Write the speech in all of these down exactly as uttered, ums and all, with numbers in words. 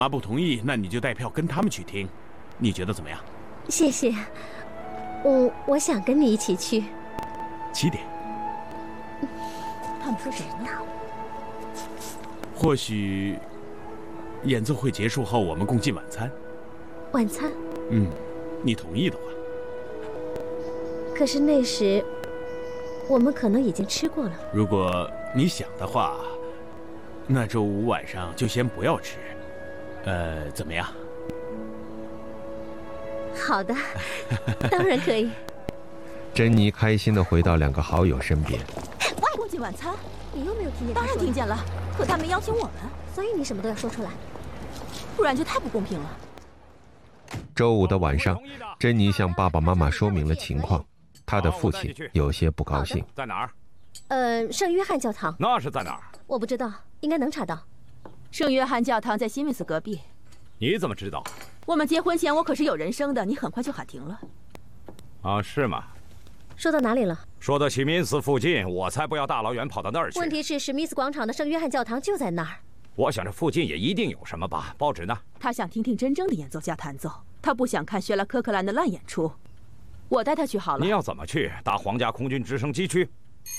妈不同意，那你就带票跟他们去听，你觉得怎么样？ 谢谢，我我想跟你一起去。 七点。 他们说什么呢？ 或许演奏会结束后，我们共进晚餐。 晚餐？ 嗯，你同意的话。 可是那时我们可能已经吃过了。 如果你想的话，那周五晚上就先不要吃。呃，怎么样？ 好的，当然可以。 珍妮开心地回到两个好友身边。 外共进晚餐， 你又没有听见？ 当然听见了，可他没邀请我们， 所以你什么都要说出来， 不然就太不公平了。 周五的晚上，珍妮向爸爸妈妈说明了情况，她的父亲有些不高兴。 在哪儿？ 呃，圣约翰教堂。 那是在哪儿？ 我不知道，应该能查到。 圣约翰教堂在西敏寺隔壁。 你怎么知道？ 我们结婚前我可是有人生的，你很快就喊停了。 啊，是吗？ 说到哪里了？ 说到西敏寺附近，我才不要大老远跑到那儿去。 问题是史密斯广场的圣约翰教堂就在那儿。 我想这附近也一定有什么吧？报纸呢？ 他想听听真正的演奏家弹奏，他不想看薛拉科克兰的烂演出。我带他去好了。 你要怎么去？搭皇家空军直升机去？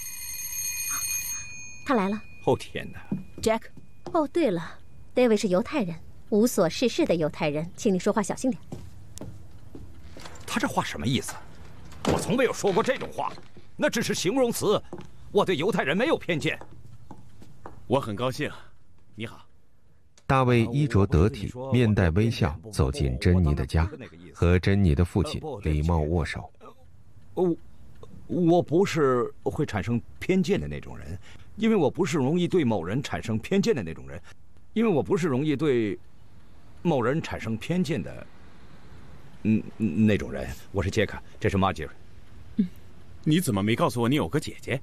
他来了。 哦天哪 ，Jack。 哦，对了 ，David 是犹太人，无所事事的犹太人，请你说话小心点。 他这话什么意思？我从没有说过这种话，那只是形容词。我对犹太人没有偏见。 我很高兴。你好。 大卫衣着得体，面带微笑走进珍妮的家，和珍妮的父亲礼貌握手。 我我不是会产生偏见的那种人，因为我不是容易对某人产生偏见的那种人，因为我不是容易对某人产生偏见的嗯那种人。我是杰克，这是玛吉尔。 嗯，你怎么没告诉我你有个姐姐？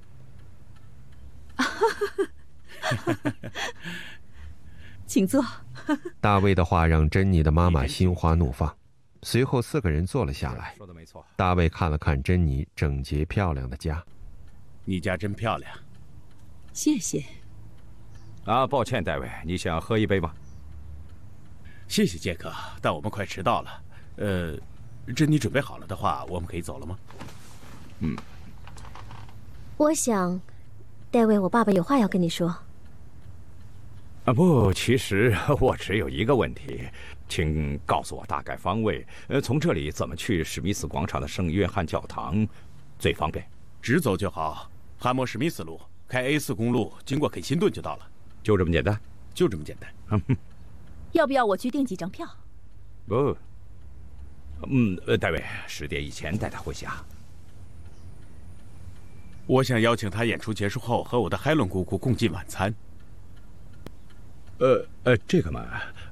请坐。 大卫的话让珍妮的妈妈心花怒放。随后四个人坐了下来。 说的没错。 大卫看了看珍妮整洁漂亮的家。 你家真漂亮。 谢谢。 啊，抱歉，戴维，你想喝一杯吗？ 谢谢杰克，但我们快迟到了。呃，珍妮准备好了的话，我们可以走了吗？ 嗯。 我想，戴维，我爸爸有话要跟你说。 啊不，其实我只有一个问题，请告诉我大概方位。呃，从这里怎么去史密斯广场的圣约翰教堂最方便？ 直走就好，汉默史密斯路，开 A 四 公路，经过肯辛顿就到了。 就这么简单？ 就这么简单。 要不要我去订几张票？ 不。嗯，呃，戴维，十点以前带他回家。 我想邀请他演出结束后和我的海伦姑姑共进晚餐。 呃呃，这个嘛，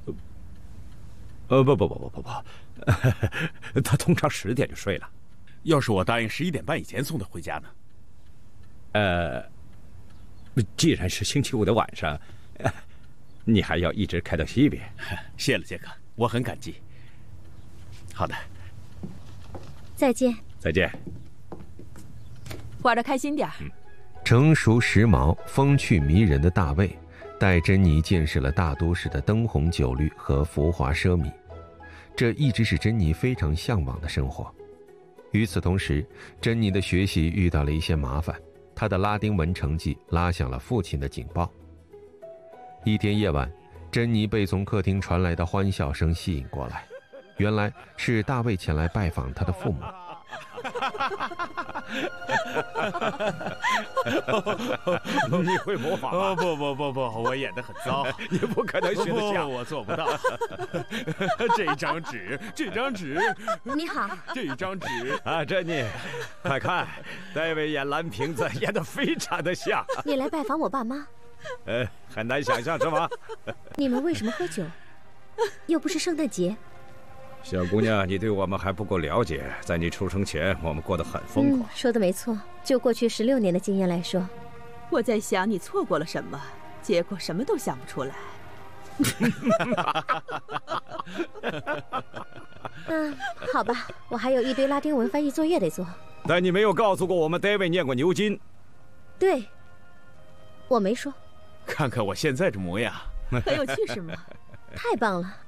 呃不不不不不不，他通常十点就睡了。 要是我答应十一点半以前送他回家呢？ 呃，既然是星期五的晚上，你还要一直开到西边。 谢了，杰克，我很感激。好的， 再见。 再见。 玩得开心点。 嗯。 成熟时髦、风趣迷人的大卫。带珍妮见识了大都市的灯红酒绿和浮华奢靡，这一直是珍妮非常向往的生活。与此同时，珍妮的学习遇到了一些麻烦，她的拉丁文成绩拉响了父亲的警报。一天夜晚，珍妮被从客厅传来的欢笑声吸引过来，原来是大卫前来拜访他的父母。 你会模仿吗？ 哦不不不不，我演得很糟， 你不可能学得像， 我做不到。这张纸，这张纸， 你好， 这张纸啊，珍妮，快看，戴维演蓝瓶子演得非常的像。 你来拜访我爸妈？ 呃，很难想象是吗？ 你们为什么喝酒？又不是圣诞节。 小姑娘，你对我们还不够了解。在你出生前，我们过得很疯狂。 嗯，说的没错。就过去十六年的经验来说， 我在想你错过了什么，结果什么都想不出来。 嗯，好吧，我还有一堆拉丁文翻译作业得做。 但你没有告诉过我们 David 念过牛津。 对，我没说。 看看我现在这模样， 很有趣是吗？ 太棒了！